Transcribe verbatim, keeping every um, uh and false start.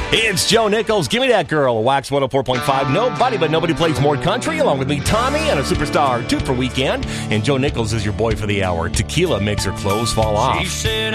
It's Joe Nichols. Give me that girl. Wax one oh four point five. Nobody but nobody plays more country, along with me, Tommy, and a superstar two for weekend. And Joe Nichols is your boy for the hour. Tequila makes her clothes fall off. She said